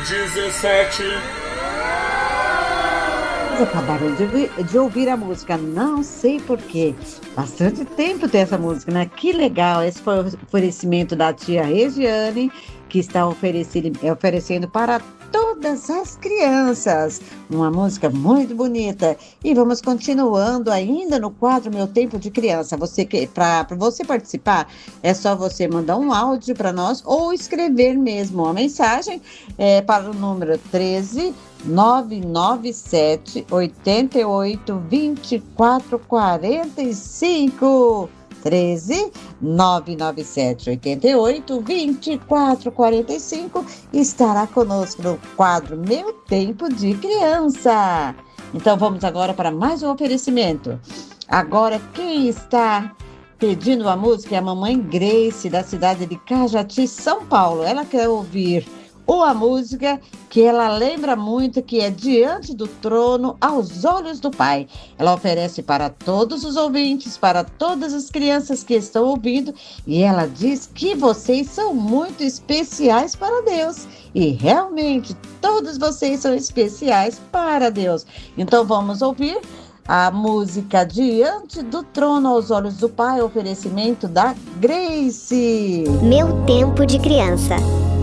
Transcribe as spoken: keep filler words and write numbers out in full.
dezessete. Vocês acabaram de, ouvir- de ouvir a música Não Sei Porquê. Bastante tempo tem essa música, né? Que legal! Esse foi o oferecimento da tia Regiane, que está oferecendo, oferecendo para todas as crianças. Uma música muito bonita. E vamos continuando ainda no quadro Meu Tempo de Criança. Você que para você participar, é só você mandar um áudio para nós ou escrever mesmo uma mensagem é, para o número treze nove nove sete oito oito dois quatro quatro cinco. treze nove nove sete oito oito dois quatro quatro cinco estará conosco no quadro Meu Tempo de Criança. Então vamos agora para mais um oferecimento. Agora quem está pedindo a música é a mamãe Grace, da cidade de Cajati, São Paulo. Ela quer ouvir ou a música que ela lembra muito, que é Diante do Trono, aos Olhos do Pai. Ela oferece para todos os ouvintes, para todas as crianças que estão ouvindo, e ela diz que vocês são muito especiais para Deus. E realmente, todos vocês são especiais para Deus. Então vamos ouvir a música Diante do Trono, aos Olhos do Pai, oferecimento da Grace. Meu Tempo de Criança.